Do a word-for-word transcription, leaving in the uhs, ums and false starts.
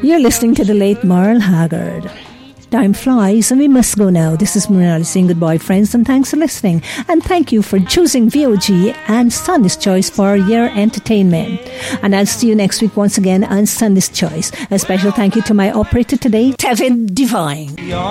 You're listening to the late Merle Haggard. Time flies and we must go now. This is Mrinaldi saying goodbye, friends, and thanks for listening. And thank you for choosing V O G and Sunday's Choice for your entertainment. And I'll see you next week once again on Sunday's Choice. A special thank you to my operator today, Tevin Divine.